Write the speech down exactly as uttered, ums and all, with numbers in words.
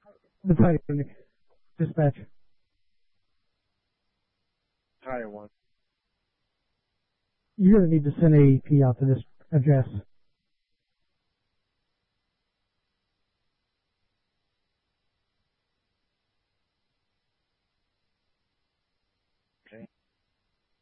The Titanic. Dispatch. Tire one. You're going to need to send A E P out to this address.